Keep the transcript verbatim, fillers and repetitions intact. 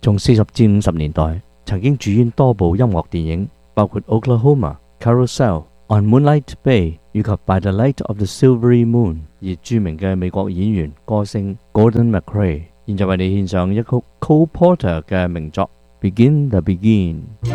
從四十至五十年代曾經主演多部音樂電影，包括《Oklahoma》、《Carousel》、《On Moonlight Bay》以及《By the Light of the Silvery Moon》。而著名嘅美國演員歌星 Gordon MacRae 現在為你獻上一曲 Cole Porter 嘅名作《Begin the Begin》。